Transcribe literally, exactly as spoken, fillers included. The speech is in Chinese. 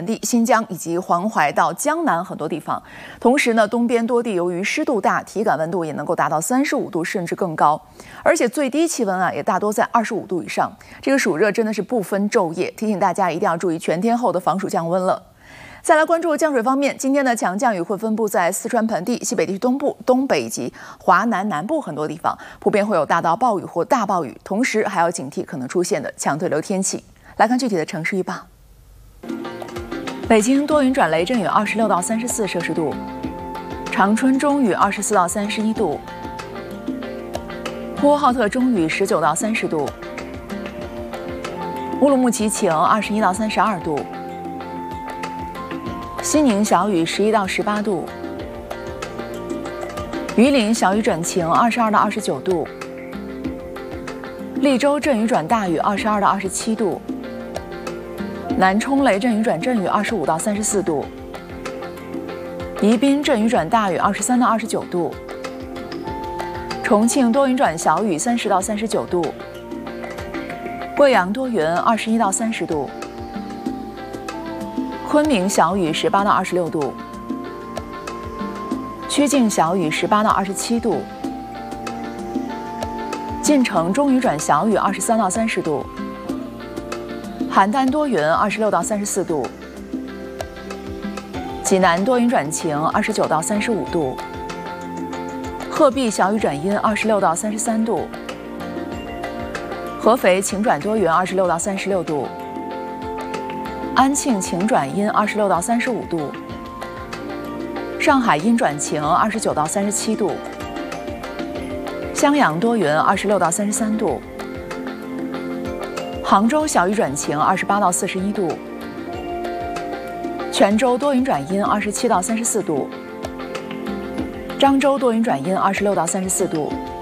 地、新疆以及黄淮到江南很多地方。同时呢，东边多地由于湿度大，体感温度也能够达到三十五度甚至更高，而且最低气温啊也大多在二十五度以上。这个暑热真的是不分昼夜，提醒大家一定要注意全天候的防暑降温了。再来关注降水方面，今天的强降雨会分布在四川盆地、西北地区东部、东北以及华南南部很多地方，普遍会有大到暴雨或大暴雨，同时还要警惕可能出现的强对流天气。来看具体的城市预报。北京多云转雷阵雨，二十六到三十四摄氏度；长春中雨，二十四到三十一度；呼和浩特中雨，十九到三十度；乌鲁木齐晴，二十一到三十二度；西宁小雨，十一到十八度；榆林小雨转晴，二十二到二十九度；利州阵雨转大雨，二十二到二十七度；南充雷阵雨转阵雨，二十五到三十四度；宜宾阵雨转大雨，二十三到二十九度；重庆多云转小雨，三十到三十九度；贵阳多云，二十一到三十度；昆明小雨，十八到二十六度；曲靖小雨，十八到二十七度；晋城中雨转小雨，二十三到三十度；邯郸多云，二十六到三十四度；济南多云转晴，二十九到三十五度；鹤壁小雨转阴，二十六到三十三度；合肥晴转多云，二十六到三十六度；安庆晴转阴，二十六到三十五度；上海阴转晴，二十九到三十七度；襄阳多云，二十六到三十三度；杭州小雨转晴，二十八到四十一度；泉州多云转阴，二十七到三十四度；漳州多云转阴，二十六到三十四度；